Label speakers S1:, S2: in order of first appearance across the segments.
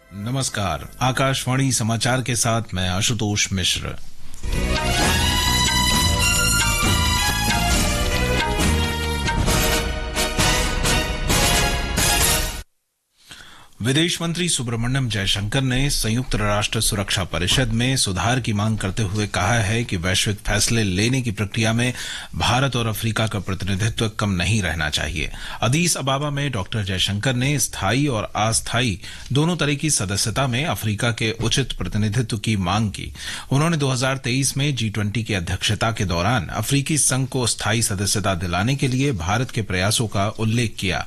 S1: नमस्कार, आकाशवाणी समाचार के साथ मैं आशुतोष मिश्र। विदेश मंत्री सुब्रमण्यम जयशंकर ने संयुक्त राष्ट्र सुरक्षा परिषद में सुधार की मांग करते हुए कहा है कि वैश्विक फैसले लेने की प्रक्रिया में भारत और अफ्रीका का प्रतिनिधित्व कम नहीं रहना चाहिए। अदीस अबाबा में डॉक्टर जयशंकर ने स्थायी और अस्थायी दोनों तरह की सदस्यता में अफ्रीका के उचित प्रतिनिधित्व की मांग की। उन्होंने 2023 में G20 की अध्यक्षता के दौरान अफ्रीकी संघ को स्थायी सदस्यता दिलाने के लिए भारत के प्रयासों का उल्लेख किया।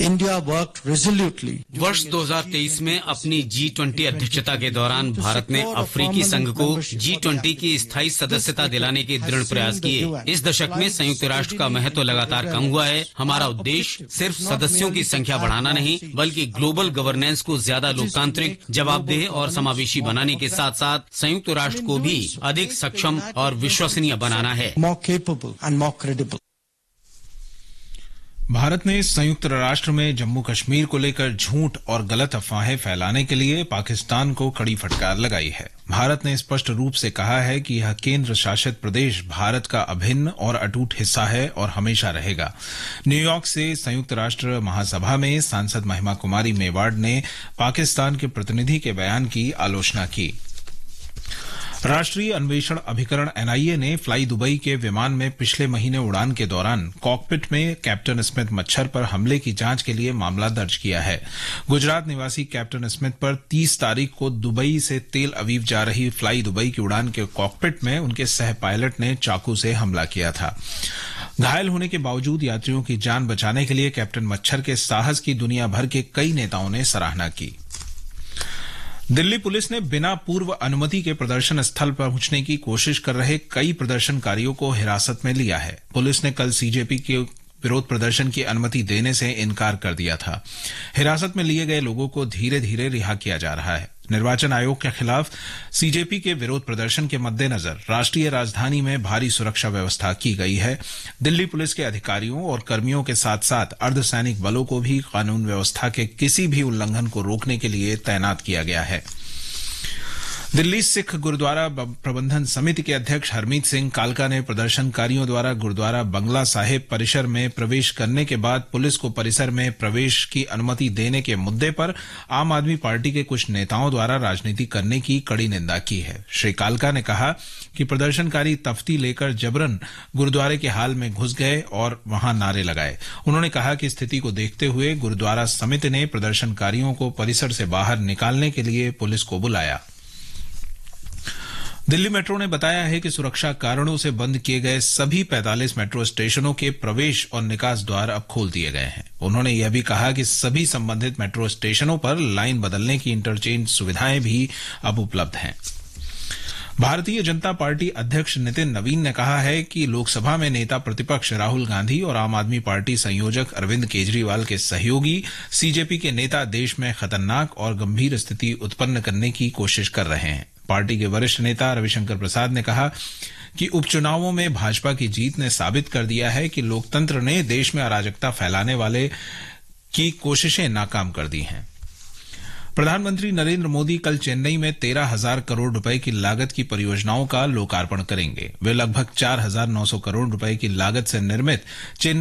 S2: वर्ष 2023 में अपनी G20 अध्यक्षता के दौरान भारत ने अफ्रीकी संघ को G20 की स्थायी सदस्यता दिलाने के दृढ़ प्रयास किए। इस दशक में संयुक्त राष्ट्र का महत्व लगातार कम हुआ है। हमारा उद्देश्य सिर्फ सदस्यों की संख्या बढ़ाना नहीं, बल्कि ग्लोबल गवर्नेंस को ज्यादा लोकतांत्रिक, जवाबदेह और समावेशी बनाने के साथ साथ संयुक्त राष्ट्र को भी अधिक सक्षम और विश्वसनीय बनाना है।
S1: भारत ने संयुक्त राष्ट्र में जम्मू कश्मीर को लेकर झूठ और गलत अफवाहें फैलाने के लिए पाकिस्तान को कड़ी फटकार लगाई है। भारत ने स्पष्ट रूप से कहा है कि यह केंद्र शासित प्रदेश भारत का अभिन्न और अटूट हिस्सा है और हमेशा रहेगा। न्यूयॉर्क से संयुक्त राष्ट्र महासभा में सांसद महिमा कुमारी मेवाड़ ने पाकिस्तान के प्रतिनिधि के बयान की आलोचना की। राष्ट्रीय अन्वेषण अभिकरण NIA ने फ्लाई दुबई के विमान में पिछले महीने उड़ान के दौरान कॉकपिट में कैप्टन स्मिथ मच्छर पर हमले की जांच के लिए मामला दर्ज किया है। गुजरात निवासी कैप्टन स्मिथ पर 30 तारीख को दुबई से तेल अवीव जा रही फ्लाई दुबई की उड़ान के कॉकपिट में उनके सह पायलट ने चाकू से हमला किया था। घायल होने के बावजूद यात्रियों की जान बचाने के लिए कैप्टन मच्छर के साहस की दुनिया भर के कई नेताओं ने सराहना की। दिल्ली पुलिस ने बिना पूर्व अनुमति के प्रदर्शन स्थल पर पहुंचने की कोशिश कर रहे कई प्रदर्शनकारियों को हिरासत में लिया है। पुलिस ने कल CJP के विरोध प्रदर्शन की अनुमति देने से इनकार कर दिया था। हिरासत में लिए गए लोगों को धीरे धीरे रिहा किया जा रहा है। निर्वाचन आयोग के खिलाफ CJP के विरोध प्रदर्शन के मद्देनजर राष्ट्रीय राजधानी में भारी सुरक्षा व्यवस्था की गई है। दिल्ली पुलिस के अधिकारियों और कर्मियों के साथ साथ अर्धसैनिक बलों को भी कानून व्यवस्था के किसी भी उल्लंघन को रोकने के लिए तैनात किया गया है। दिल्ली सिख गुरुद्वारा प्रबंधन समिति के अध्यक्ष हरमीत सिंह कालका ने प्रदर्शनकारियों द्वारा गुरुद्वारा बंगला साहिब परिसर में प्रवेश करने के बाद पुलिस को परिसर में प्रवेश की अनुमति देने के मुद्दे पर आम आदमी पार्टी के कुछ नेताओं द्वारा राजनीति करने की कड़ी निंदा की है। श्री कालका ने कहा कि प्रदर्शनकारी तख्ती लेकर जबरन गुरुद्वारे के हाल में घुस गए और वहां नारे लगाए। उन्होंने कहा कि स्थिति को देखते हुए गुरुद्वारा समिति ने प्रदर्शनकारियों को परिसर से बाहर निकालने के लिए पुलिस को बुलाया। दिल्ली मेट्रो ने बताया है कि सुरक्षा कारणों से बंद किए गए सभी 45 मेट्रो स्टेशनों के प्रवेश और निकास द्वार अब खोल दिए गए हैं। उन्होंने यह भी कहा कि सभी संबंधित मेट्रो स्टेशनों पर लाइन बदलने की इंटरचेंज सुविधाएं भी अब उपलब्ध हैं। भारतीय जनता पार्टी अध्यक्ष नितिन नवीन ने कहा है कि लोकसभा में नेता प्रतिपक्ष राहुल गांधी और आम आदमी पार्टी संयोजक अरविंद केजरीवाल के सहयोगी CJP के नेता देश में खतरनाक और गंभीर स्थिति उत्पन्न करने की कोशिश कर रहे हैं। पार्टी के वरिष्ठ नेता रविशंकर प्रसाद ने कहा कि उपचुनावों में भाजपा की जीत ने साबित कर दिया है कि लोकतंत्र ने देश में अराजकता फैलाने वाले की कोशिशें नाकाम कर दी हैं। प्रधानमंत्री नरेंद्र मोदी कल चेन्नई में 13,000 करोड़ रुपए की लागत की परियोजनाओं का लोकार्पण करेंगे। वे लगभग 4,900 करोड़ रुपए की लागत से निर्मित चेन्नई